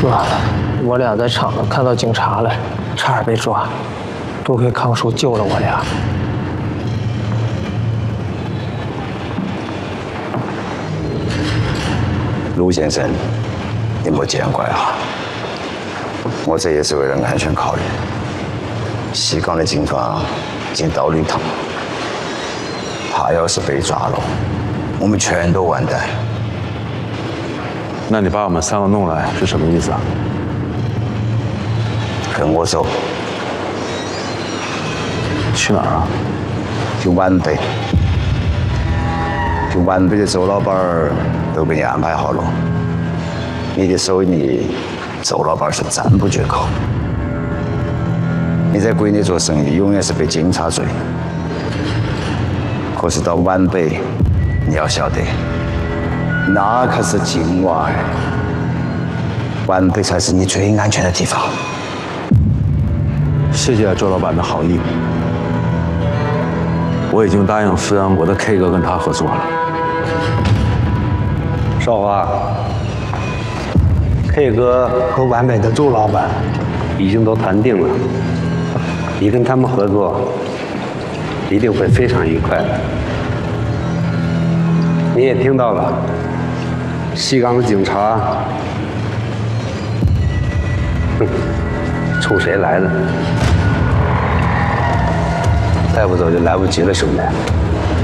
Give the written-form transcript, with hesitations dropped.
哥，我俩在场上看到警察了，差点被抓，多亏康叔救了我俩。 卢先生，你莫见怪啊，我这也是为了安全考虑。西港的警方已经到绿塘，他要是被抓了，我们全都完蛋。 那你把我们3个弄来是什么意思啊？ 跟我走。 去哪儿啊？ 去皖北。就皖北的周老板都给你安排好了，你的手艺周老板是赞不绝口。你在国内做生意永远是被警察追，可是到皖北，你要晓得，那可是境外，皖北才是你最安全的地方。 谢谢周老板的好意，我已经答应抚阳国的 K 哥跟他合作了。 少华 ，K 哥和皖北的周老板已经都谈定了，你跟他们合作一定会非常愉快的。你也听到了，西港的警察，冲谁来的？再不走就来不及了，兄弟。